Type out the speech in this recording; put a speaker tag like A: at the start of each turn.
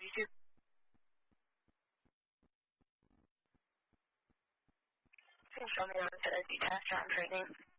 A: You too. Can you show me how to do test round training?